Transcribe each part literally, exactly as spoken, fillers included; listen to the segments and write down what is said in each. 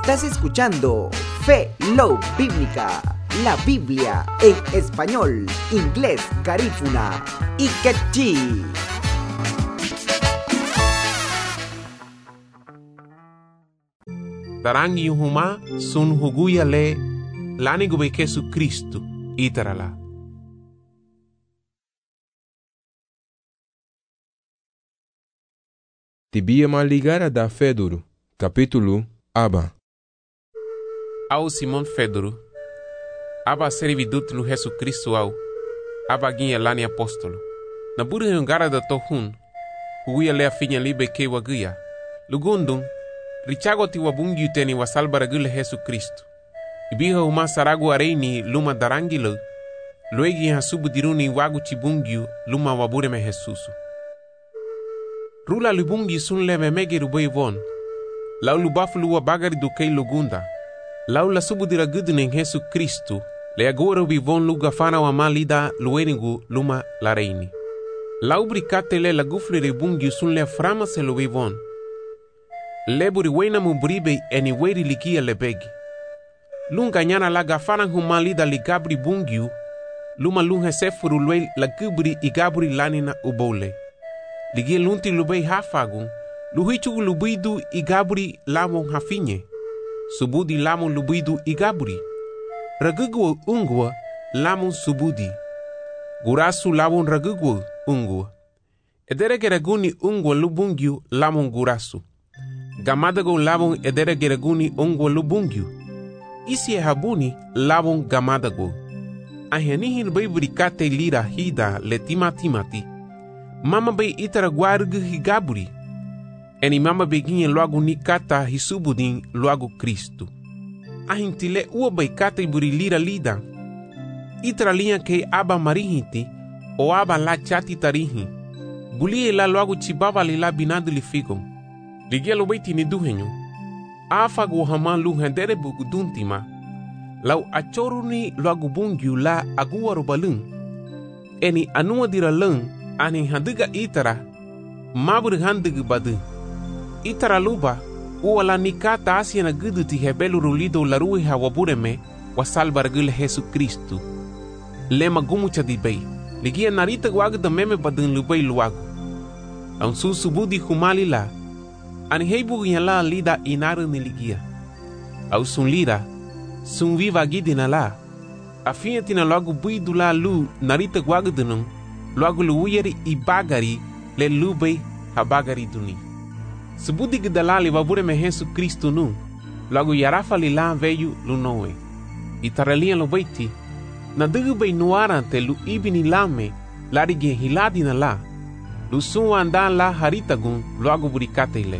Estás escuchando Fe Love Bíblica, la Biblia en español, inglés, garífuna y quechí. Tarangi huma sun huguya le lani gube Yesu Kristu itarala. Tibia Maligara da Fedoro, capítulo Aba. Ao Simon Fedoro, aba servidut lu Yesu Kristu au, aba ginha lani apóstolo. Na buri hungara da tohun, huguya le afinha libe ke waguya. Lugundum, richago ti wabungi teni wasalbara gule Yesu Kristu. Ibiha uma saragu areini luma darangilo, luegi hasubu diruni wagu chibungiu luma wabure me Jesusu. Rula lubungi sun leve mege rubei von, lau lubafulu wa bagari do kei lugunda, lau la subu dira gudunen Yesu Kristu, le agora ubi von luga fana wa malida luenigu luma la reini. Lau bricate le la gufle ribungi sun le frama se lubei von, leburi wena mubribe eni weri ligia lebegi. Lunga nyana la gafana humalida ligabri bungiu, luma lunga sefuru lwe la gubri igabri lanina ubole. Ligia lunti lubei hafagun, luhichu lubidu igabri lamon hafinye. Subudi lamon lubidu igabri. Ragugwa ungwa lamon subudi. Gurasu lamon ragugwa ungwa. Edere geraguni ungwa lubungiu lamon gurasu. Gamadago lamon edere geraguni ungwa lubungiu. Isi e habuni lamon gamadago. Ahenihin bei bricate lira hida le timatimati. Mama bei itara guargu higaburi. Eni mama beginha logo ni kata hisubudin logo Cristo. Ahintile ua bei kata buri lira lida. Itara linha ke aba marihiti o aba la chati tarihi. Bulie la logo chibaba li la binadu li figon. Ligelo bei tini duhenyo. Afago hama lu hendere buguduntima. Lau achoruni logo bungiu la agua robalun. Eni anua dira lung. Ani handiga itara, mabur handiga badu. Itara luba, uala nikata asia na gudu ti hebelu rulido larui hawabureme, wasalbar gule Yesu Kristu. Lema gumucha di bay, ligia narita guaga da meme badun lubay luagu. Aun su subudi humali la, ani heibu yala lida inaru ni ligia. Au sun lida, sun viva gidina la, afinha tina logo buidu la lu narita guaga dunung, logo luuyeri i bagari le lubei ha bagari duni. Subudi gidalali wabure me Yesu Kristu nu, logo yarafa li la veyu lunoe. Itaralia lo beiti, na dugu bei nuarante lu ibini lame, larige hiladi na la, lu suwa andan la haritagun logo burikate ile.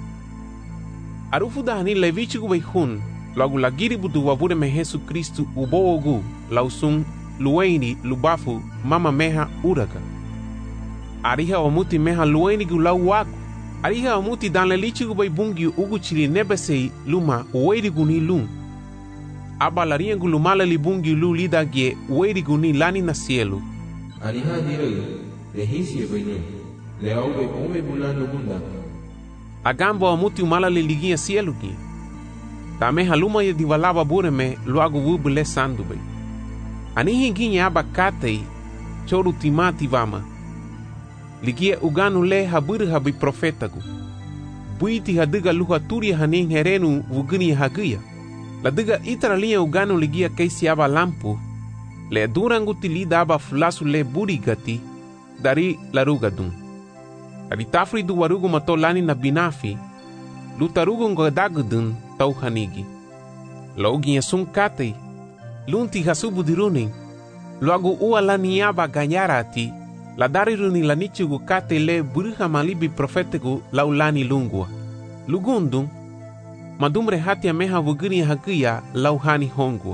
Arufu dahani le vichigu bei hun, logo lagiri budu wabure me Yesu Kristu uboogu, lausun lueni lubafu mama meha uraga. Ariha omuti meha lueni gu lau waku. Ariha omuti dan le lichi gu bai bungi ugu chili nebesei luma uweri gu ni lung. Aba laria gu lumala li bungi lu lida gie uweri gu ni lani na cielo. Ariha direi, le hisie bainu, le auwe ome bulano bunda. Agambo omuti umala le ligia cielo gie. Ta meha luma ye diwalaba bureme luagu wubu le sandu bai. Anihi ginha abacatei, choru timati vama. Ligia uganu le habur habi profetagu. Buiti hadiga luha turi hanin herenu vugini hagia. La diga itara linha uganu ligia keisi aba lampu. Le durangu tilida aba fulasu le burigati, dari larugadun. Aritafri du warugu matolani na binafi, lutarugu ngodagudun tau hanigi. Loginha sun katei, lunti hasubu dirunin, logo ua la niaba ganyarati, la dariruni la nichugu kate le buruha malibi profetegu la ulani lungua. Lugundum, madumre hatia meha vugiria hagia la uhani hongua.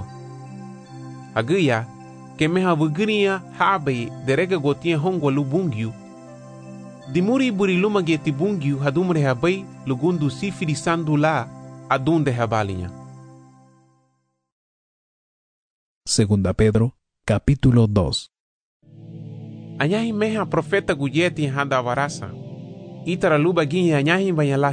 Hagia, ke meha vugiria habe derega gotia hongua lubungiu. Dimuri buri luma geti bungiu hadumre habai lugundu sifiri sandu la adunde habalinya. Segunda Pedro, capítulo dos. Anyahi meha profeta guyeti handa varasa. Itara luba ginha anyahi banyala